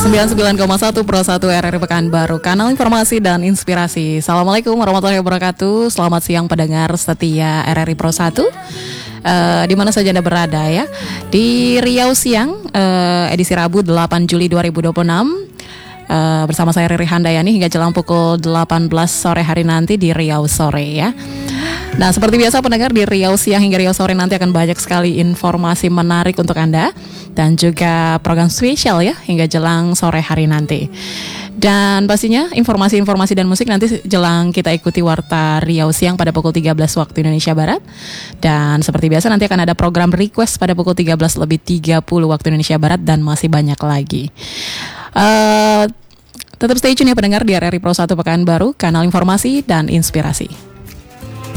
99,1 Pro 1 RRI Pekanbaru, kanal informasi dan inspirasi. Assalamualaikum warahmatullahi wabarakatuh. Selamat siang pendengar setia RRI Pro 1, di mana saja Anda berada ya. Di Riau Siang, edisi Rabu 8 Juli 2026. Bersama saya Riri Handayani hingga jelang pukul 18 sore hari nanti di Riau Sore ya. Nah, seperti biasa pendengar, di Riau Siang hingga Riau Sore nanti akan banyak sekali informasi menarik untuk Anda dan juga program spesial ya hingga jelang sore hari nanti. Dan pastinya informasi-informasi dan musik nanti jelang kita ikuti Warta Riau Siang pada pukul 13 waktu Indonesia Barat. Dan seperti biasa nanti akan ada program request pada pukul 13:30 waktu Indonesia Barat dan masih banyak lagi. Tetap stay tune ya pendengar di RRI Pro 1 Pekanbaru, kanal informasi dan inspirasi.